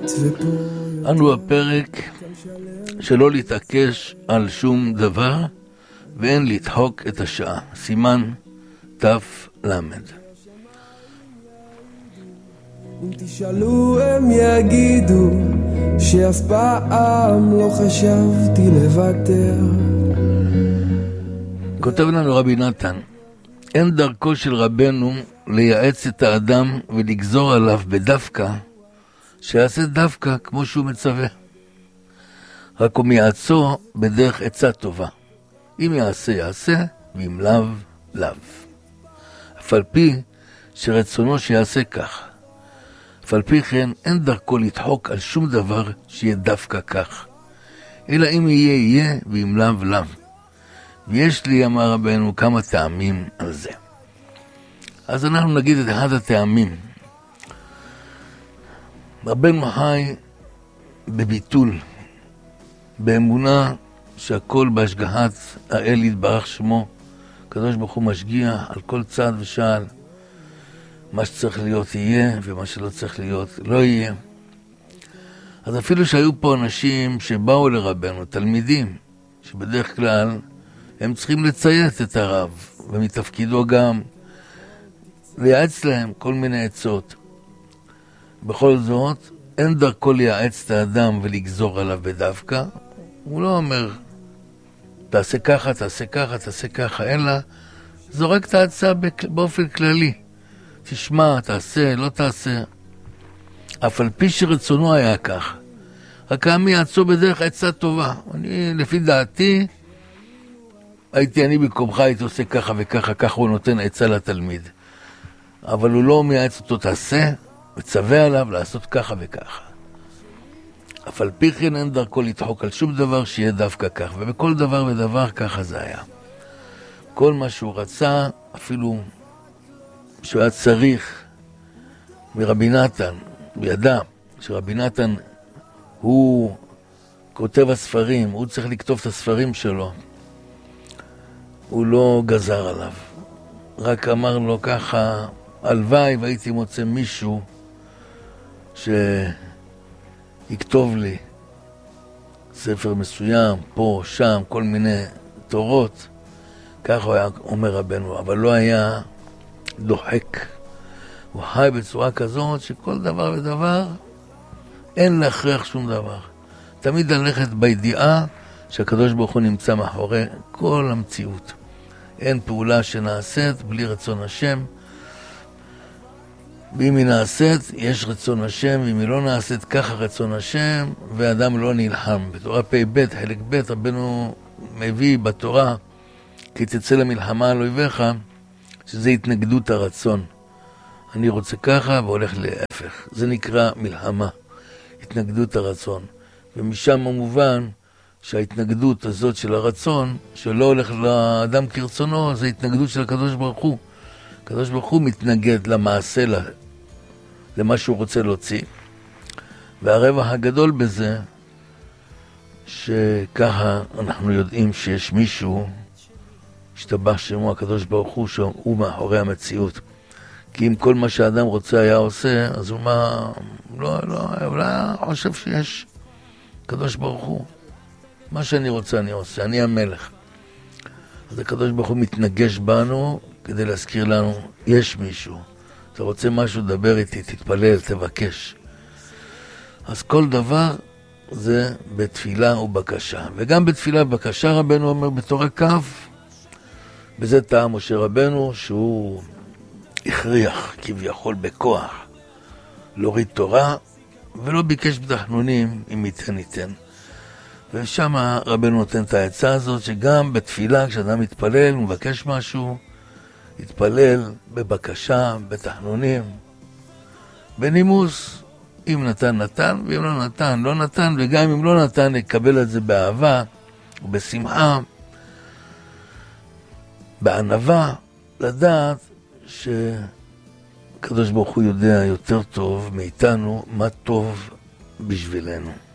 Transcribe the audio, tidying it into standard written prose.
אנו הפרק שלא להתעקש על שום דבר ואין לדחוק את השעה. סימן תף למד. אם תשאלו הם יגידו שאף פעם לא חשבתי לוותר. כותב לנו רבי נתן, אין דרכו של רבנו לייעץ את האדם ולגזור עליו בדווקא, שיעשה דווקא כמו שהוא מצווה. רק הוא מייעצו בדרך עצה טובה. אם יעשה יעשה, ואם לאו לאו. אף על פי שרצונו שיעשה כך. אף על פי כן אין דרכו לדחוק על שום דבר שיהיה דווקא כך. אלא אם יהיה יהיה ואם לאו לאו. ויש לי, אמר רבנו, כמה טעמים על זה. אז אנחנו נגיד את אחד הטעמים. רבנו חי בביטול, באמונה שהכל בהשגחת האל יתברך שמו. הקדוש ברוך הוא משגיח על כל צעד ושעל. מה שצריך להיות יהיה ומה שלא צריך להיות לא יהיה. אז אפילו שהיו פה אנשים שבאו לרבנו, תלמידים, שבדרך כלל הם צריכים לציית את הרב, ומתפקידו גם לייעץ להם כל מיני עצות. בכל זאת, אין דרכו לייעץ את האדם ולגזור עליו בדווקא. הוא לא אומר, תעשה ככה, תעשה ככה, תעשה ככה, אלא זורק את ההצעה באופן כללי. תשמע, תעשה, לא תעשה. אף על פי שרצונו היה כך. רק עמי יעצו בדרך עצה טובה. לפי דעתי, אני במקומך הייתי עושה ככה וככה, ככה הוא נותן עצה לתלמיד. אבל הוא לא מייעץ אותו, תעשה, מצווה עליו לעשות ככה וככה. אף על פי כן אין דרכו לדחוק על שום דבר שיהיה דווקא כך, ובכל דבר ודבר ככה זה היה. כל מה שהוא רצה, אפילו שהוא היה צריך מרבי נתן, הוא ידע שרבי נתן הוא כותב הספרים, הוא צריך לכתוב את הספרים שלו. הוא לא גזר עליו, רק אמר לו ככה, הלוואי והייתי מוצא מישהו שיכתוב לי ספר מסוים, פה, שם, כל מיני תורות. ככה הוא היה אומר רבנו, אבל לא היה דוחק. הוא חי בצורה כזאת שכל דבר ודבר אין להכריח שום דבר. תמיד ללכת בידיעה שהקדוש ברוך הוא נמצא מאחורי כל המציאות. אין פעולה שנעשית בלי רצון השם. ואם היא נעשית, יש רצון השם, ואם היא לא נעשית, ככה רצון השם, ואדם לא נלחם. בתורה פ"ב, חלק ב', רבנו מביא בתורה, כי תצא למלחמה על אויביך, שזה התנגדות הרצון. אני רוצה ככה והולך להפך. זה נקרא מלחמה, התנגדות הרצון. ומשם מובן שההתנגדות הזאת של הרצון, שלא הולך לאדם כרצונו, זה התנגדות של הקדוש ברוך הוא. הקדוש ברוך הוא מתנגד למעשה, למה שהוא רוצה להוציא. והרווח הגדול בזה, שככה אנחנו יודעים שיש מישהו, השתבח שמו הקדוש ברוך הוא, שהוא מאחורי המציאות. כי אם כל מה שהאדם רוצה היה עושה, אז הוא אולי חושב שיש הקדוש ברוך הוא. מה שאני רוצה אני עושה, אני המלך. אז הקדוש ברוך הוא מתנגש בנו כדי להזכיר לנו, יש מישהו. אתה רוצה משהו, דבר איתי, תתפלל, תבקש. אז כל דבר זה בתפילה ובקשה. וגם בתפילה ובקשה רבנו אומר בתורה כף, בזה טעם משה רבנו שהוא הכריח כביכול בכוח להוריד תורה, ולא ביקש בתחנונים אם ייתן. ושם רבנו נותן את העצה הזאת, שגם בתפילה כשאדם מתפלל ומבקש משהו, יתפלל בבקשה, בתחנונים, בנימוס. אם נתן, נתן, ואם לא נתן, לא נתן, וגם אם לא נתן, יקבל את זה באהבה ובשמחה, בענווה, לדעת שקדוש ברוך הוא יודע יותר טוב מאיתנו מה טוב בשבילנו.